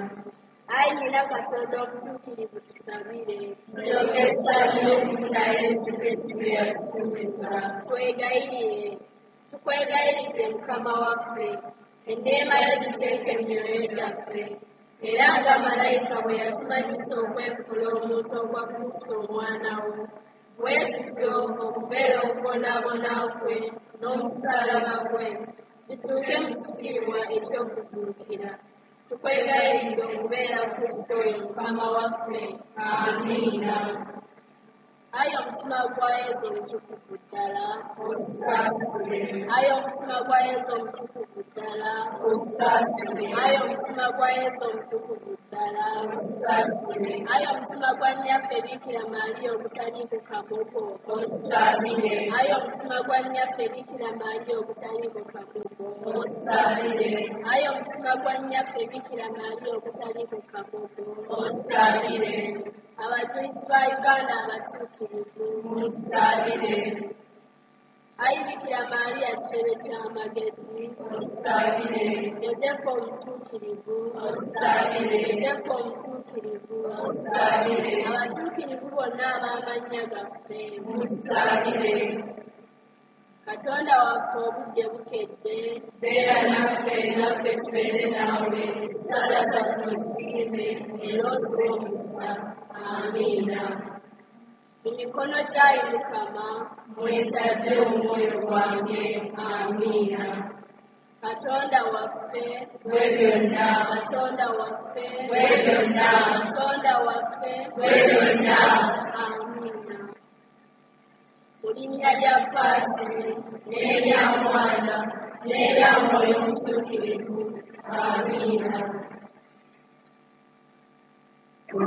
Ayi nyina Katonda omutuukirivu tusabire. Tuyogeza n'okufuna Yesu Kristo bye yatusuubiza. Twegayirire. Tukwegayiridde Mukama waffe, endeema yo giteeke mu myoyo gyaffe, era nga malayika bwe yatumanyisa okwefula omuntu ogwa Kristo omwana wo, bwe tutyo okubeera okubonaabona kwe n'omusaalaba gwe, tutuuke mu kitiibwa eky'okuzuukira. Tukwegayiridde okubeera Kristo oyo Mukama waffe. Amiina. Ayi omutima gwa Yesu omutukuvu ddala, Osaasire. ayi omutima gwa Yesu omutukuvu ddala, Osaasire. ayi omutima gwa Yesu omutukuvu ddala, Osaasire. ayi omutima gwa nnyaffe Bikira Maaliya ogutaliiko kamogo, Osaabire. ayi omutima gwa nnyaffe Bikira Maaliya ogutaliiko kamogo, Osaabire. ayi omutima gwa nnyaffe Bikira Maaliya ogutaliiko kamogo, Osaabire. abajulizi ba Uganda abatuukirivu, Musaabire. ayi Bikira Maaliya kitebe ky'amagezi, Osaabire. Yozefu omutuukirivu, Osaabire. Yozefu omutuukirivu, Osaabire. abatuukirivu bonna ab'amannya gaffe, Musaabire. Katonda waffe obudde bukedde, Beera naffe naffe tubeere naawe. Sala zaffe ozisiime era oziwe omukisa. Amiina. mu mikono gyayi Mukama, Mwetadde omwoyo gwange. Amiina. Katonda waffe, Gwe byonna. Katonda waffe, Gwe byonna. Katonda waffe, Gwe byonna. Amiina. Mu linnya lya Paatiri, N'erya Mwana, n'erya Mwoyo Omutuukirivu. Amiina.